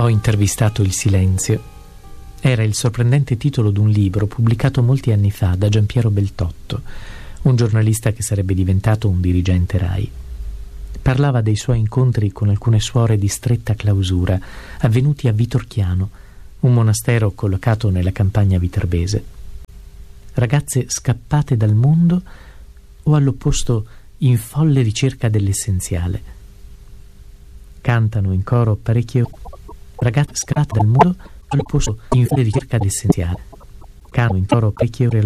Ho intervistato il silenzio. Era il sorprendente titolo d'un libro pubblicato molti anni fa da Giampiero Beltotto, un giornalista che sarebbe diventato un dirigente Rai. Parlava dei suoi incontri con alcune suore di stretta clausura, avvenuti a Vitorchiano, un monastero collocato nella campagna viterbese. Ragazze scappate dal mondo o all'opposto in folle ricerca dell'essenziale. Cantano in coro parecchie ragazze scappate dal mondo all'opposto in folle ricerca dell'essenziale. Cantano in coro parecchie ore